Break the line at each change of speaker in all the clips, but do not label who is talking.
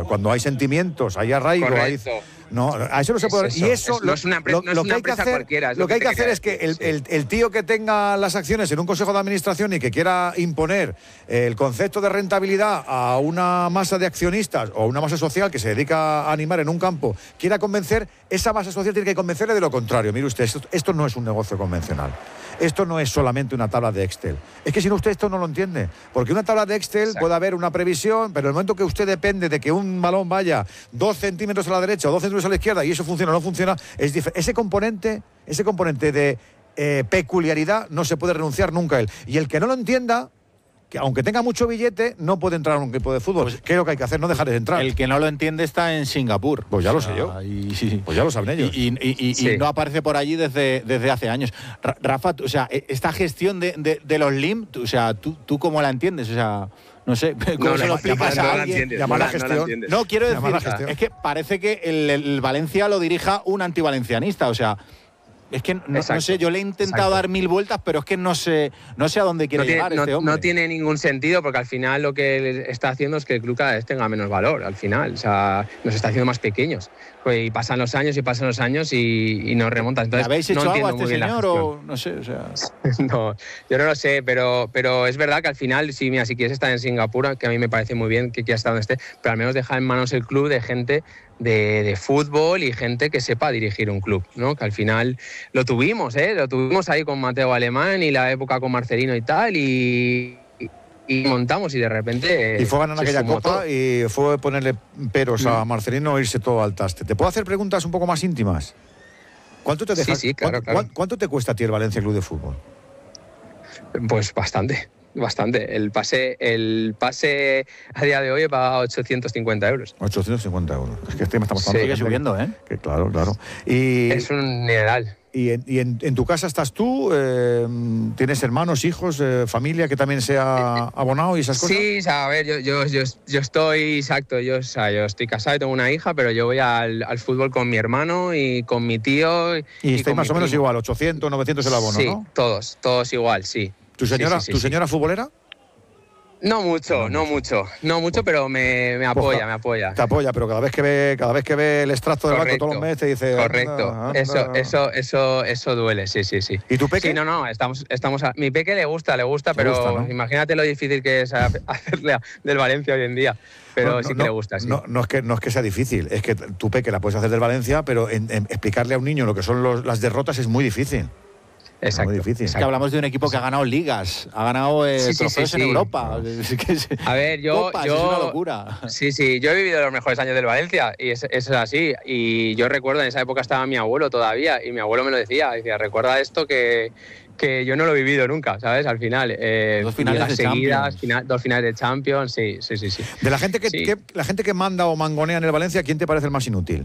cuando hay sentimientos, hay arraigo,
Correcto.
no, a eso no se puede.
Eso.
Y eso
No es una empresa cualquiera.
Lo que hay que hacer es que el tío que tenga las acciones en un consejo de administración y que quiera imponer el concepto de rentabilidad a una masa de accionistas o una masa social que se dedica a animar en un campo, quiera convencer, esa masa social tiene que convencerle de lo contrario. Mire usted, esto no es un negocio convencional. Esto no es solamente una tabla de Excel. Es que si no, usted esto no lo entiende. Porque una tabla de Excel puede haber una previsión, pero en el momento que usted depende de que un balón vaya 2 centímetros a la derecha o 2 centímetros a la izquierda y eso funciona o no funciona, es ese componente de peculiaridad no se puede renunciar nunca a él. Y el que no lo entienda, que aunque tenga mucho billete, no puede entrar a un equipo de fútbol. Pues, ¿qué es lo que hay que hacer? No dejar de entrar.
El que no lo entiende está en Singapur.
Pues ya lo sé yo. Pues ya lo saben ellos.
Y no aparece por allí desde hace años. Rafa, o sea, esta gestión de los LIM, o sea, ¿tú cómo la entiendes? O sea, no sé, ¿cómo se lo explicas a alguien?
Llamar a la gestión.
No, quiero decir, es que parece que el Valencia lo dirija un antivalencianista, o sea... Es que no sé, yo le he intentado dar 1000 vueltas, pero es que no sé a dónde quiere llegar este hombre.
No tiene ningún sentido, porque al final lo que él está haciendo es que el club cada vez tenga menos valor, al final. O sea, nos está haciendo más pequeños. Pues, y pasan los años y nos remontan. Entonces,
¿habéis hecho
no
algo a
entiendo
este
muy bien
señor o no sé? O sea...
No, yo no lo sé, pero es verdad que al final, sí, mira, si quieres estar en Singapur, que a mí me parece muy bien que quieras estar donde esté, pero al menos deja en manos el club de gente de fútbol y gente que sepa dirigir un club, ¿no? Que al final lo tuvimos ahí con Mateo Alemán y la época con Marcelino y tal, y montamos y de repente...
Y fue a ganar aquella copa todo. Y fue ponerle peros a Marcelino e irse todo al traste. ¿Te puedo hacer preguntas un poco más íntimas? ¿Cuánto te dejas?
Sí, claro.
¿Cuánto te cuesta a ti el Valencia Club de Fútbol?
Pues bastante. El pase a día de hoy he pagado 850 euros.
850 euros. Es que me estamos
sigue subiendo, ¿eh?
Que claro. Y
es un dineral.
¿Y en tu casa estás tú? ¿Tienes hermanos, hijos, familia que también sea abonado y esas cosas?
Sí, a ver, yo estoy, exacto, yo estoy casado y tengo una hija, pero yo voy al fútbol con mi hermano y con mi tío.
Y estáis más o menos igual, 800, 900 el abono,
sí,
¿no?
Todos igual, sí.
¿Tu señora futbolera?
No mucho, pero me apoya, me apoya.
Te apoya, pero cada vez que ve el extracto del banco todos los meses te dice...
Correcto, eso duele, sí.
¿Y tu peque?
Sí, no, estamos mi peque le gusta, pero
gusta, ¿no?
Imagínate lo difícil que es hacerle del Valencia hoy en día. Pero sí que le gusta, sí.
No es que sea difícil, es que tu peque la puedes hacer del Valencia, pero en explicarle a un niño lo que son las derrotas es muy difícil.
Exacto,
muy difícil.
Es que hablamos de un equipo que ha ganado ligas, ha ganado trofeos en Europa.
A ver,
Copas, es una locura.
Sí, yo he vivido los mejores años del Valencia y eso es así. Y yo recuerdo, en esa época estaba mi abuelo todavía y mi abuelo me lo decía, recuerda esto que yo no lo he vivido nunca, ¿sabes? Al final,
2 finales de
seguidas,
Champions.
2 finales de Champions, sí.
De la gente que manda o mangonea en el Valencia, ¿quién te parece el más inútil?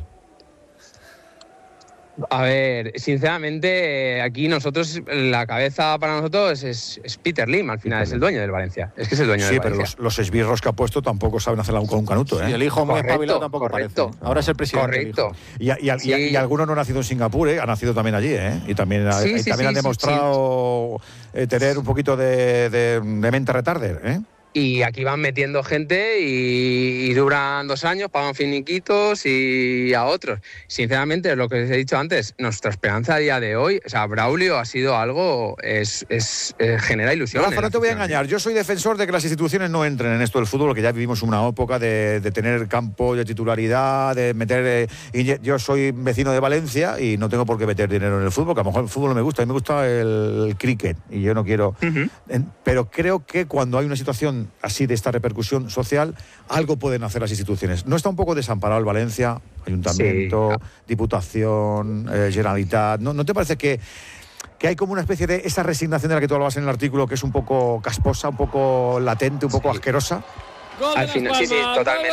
A ver, sinceramente, aquí la cabeza para nosotros es Peter Lim, al final es el dueño del Valencia. Es que es el dueño del Valencia.
Sí, pero los esbirros que ha puesto tampoco saben hacerla con un canuto, ¿eh?
Sí, el hijo muy espabilado tampoco parece. Ahora es el presidente.
Correcto.
Y alguno no ha nacido en Singapur, ha nacido también allí, ¿eh? Y también han demostrado tener un poquito de mente retarder, ¿eh?
Y aquí van metiendo gente y duran 2 años, pagan finiquitos y a otros. Sinceramente, lo que les he dicho antes, nuestra esperanza a día de hoy, o sea, Braulio ha sido algo, genera ilusión.
Rafa, no te voy a engañar, yo soy defensor de que las instituciones no entren en esto del fútbol, porque ya vivimos una época de tener campo de titularidad, de meter... yo soy vecino de Valencia y no tengo por qué meter dinero en el fútbol, que a lo mejor el fútbol no me gusta, a mí me gusta el cricket y yo no quiero... Pero creo que cuando hay una situación así de esta repercusión social, algo pueden hacer las instituciones. ¿No está un poco desamparado el Valencia? Ayuntamiento, Diputación, Generalitat. ¿No te parece que hay como una especie de esa resignación de la que tú hablabas en el artículo, que es un poco casposa, un poco latente, un poco asquerosa?
Al final, sí, totalmente.